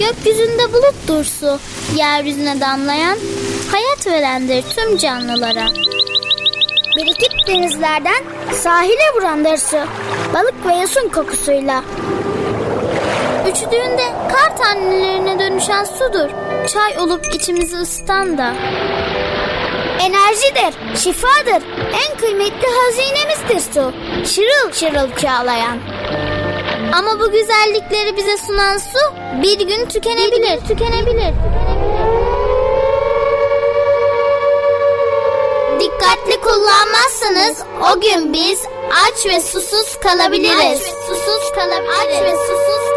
Gökyüzünde buluttur su, yeryüzüne damlayan, hayat verendir tüm canlılara. Birikip denizlerden sahile vurandır su, balık ve yosun kokusuyla. Üşüdüğünde kar tanelerine dönüşen sudur, çay olup içimizi ısıtan da. Enerjidir, şifadır, en kıymetli hazinemizdir su, şırıl şırıl çağlayan. Ama bu güzellikleri bize sunan su bir gün tükenebilir. Dikkatli kullanmazsanız o gün biz aç ve susuz kalabiliriz.